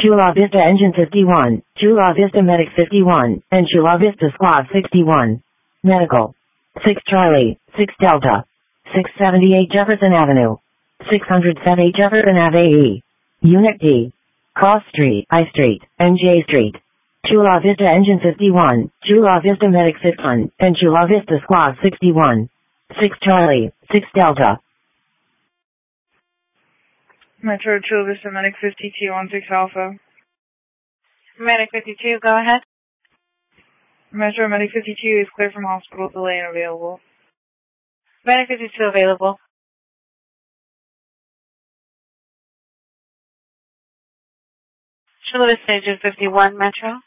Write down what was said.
Chula Vista Engine 51, Chula Vista Medic 51, and Chula Vista Squad 61. Medical. 6 Charlie, 6 Delta. 678 Jefferson Avenue. 678 Jefferson Ave. Unit D. Cross Street, I Street, and J Street. Chula Vista Engine 51, Chula Vista Medic 51, and Chula Vista Squad 61. 6 Charlie, 6 Delta. Metro Chula Vista Medic 52 on 6 Alpha. Medic 52, go ahead. Metro Medic 52 is clear from hospital, delay and available. Medic 52 available. Chula Vista Engine 51, Metro.